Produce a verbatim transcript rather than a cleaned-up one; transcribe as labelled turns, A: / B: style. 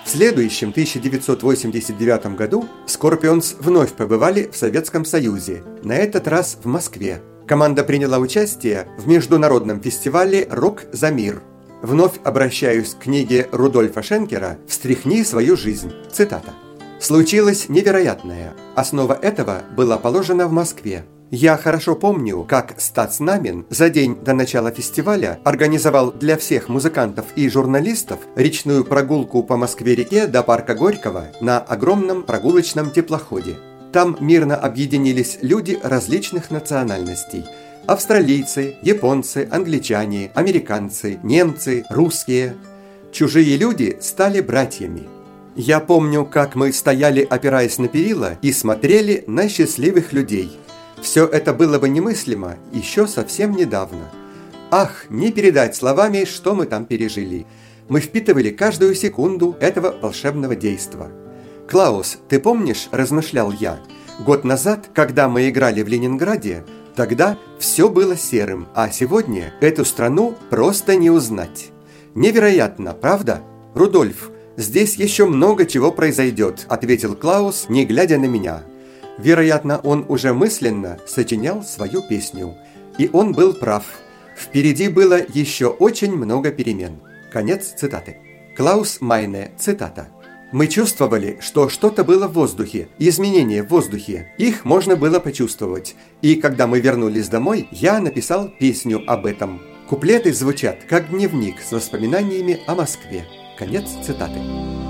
A: В следующем тысяча девятьсот восемьдесят девятом году Scorpions вновь побывали в Советском Союзе, на этот раз в Москве. Команда приняла участие в международном фестивале «Рок за мир». Вновь обращаюсь к книге Рудольфа Шенкера «Встряхни свою жизнь». Цитата. «Случилось невероятное. Основа этого была положена в Москве. Я хорошо помню, как Стац Намин за день до начала фестиваля организовал для всех музыкантов и журналистов речную прогулку по Москве-реке до парка Горького на огромном прогулочном теплоходе. Там мирно объединились люди различных национальностей – австралийцы, японцы, англичане, американцы, немцы, русские. Чужие люди стали братьями. Я помню, как мы стояли, опираясь на перила, и смотрели на счастливых людей. Все это было бы немыслимо еще совсем недавно. Ах, не передать словами, что мы там пережили. Мы впитывали каждую секунду этого волшебного действа. Клаус, ты помнишь, размышлял я, год назад, когда мы играли в Ленинграде, тогда все было серым, а сегодня эту страну просто не узнать. Невероятно, правда? Рудольф, здесь еще много чего произойдет, ответил Клаус, не глядя на меня. Вероятно, он уже мысленно сочинял свою песню. И он был прав. Впереди было еще очень много перемен. Конец цитаты. Клаус Майне, цитата. Мы чувствовали, что что-то было в воздухе, изменения в воздухе. Их можно было почувствовать. И когда мы вернулись домой, я написал песню об этом. Куплеты звучат как дневник с воспоминаниями о Москве. Конец цитаты.